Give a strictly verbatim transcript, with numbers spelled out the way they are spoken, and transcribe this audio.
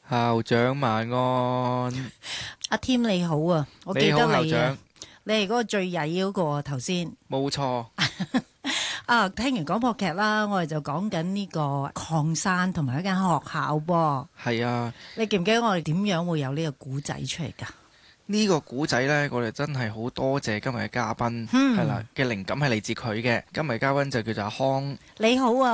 校長晚安。 阿添你好啊，我記得你好，校你啊長。， 你係嗰個最曳嗰個啊頭先冇錯。 啊。聽完廣播劇啦，我哋就講緊呢個礦山同埋一間學校噃。 係啊， 你記唔記得我哋點樣會有呢個古仔出嚟㗎？ 呢個古仔呢，我哋真係好多謝今日嘅嘉賓， 嗯係啦嘅靈感係嚟自佢嘅。今日嘅嘉賓就叫做阿康。 你好啊。